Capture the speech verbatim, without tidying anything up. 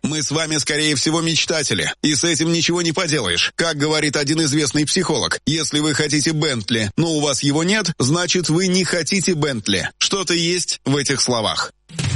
Мы с вами, скорее всего, мечтатели, и с этим ничего не поделаешь. Как говорит один известный психолог, если вы хотите Бентли, но у вас его нет, значит, вы не хотите Бентли. Что-то есть в этих словах.